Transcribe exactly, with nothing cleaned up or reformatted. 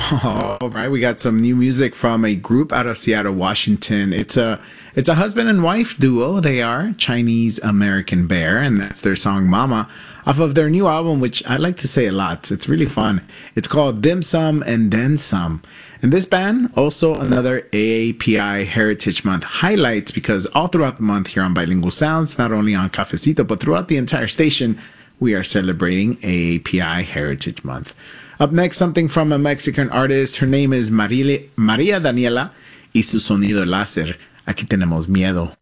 All right, we got some new music from a group out of Seattle, Washington. It's a it's a husband and wife duo. They are Chinese American Bear, and that's their song "Mama" off of their new album, which I like to say a lot. It's really fun. It's called "Dim Sum and Then Some." And this band, also another A A P I Heritage Month highlights, because all throughout the month here on Bilingual Sounds, not only on Cafecito, but throughout the entire station, we are celebrating A A P I Heritage Month. Up next, something from a Mexican artist. Her name is Marile, Maria Daniela y su sonido láser. Aquí tenemos Miedo.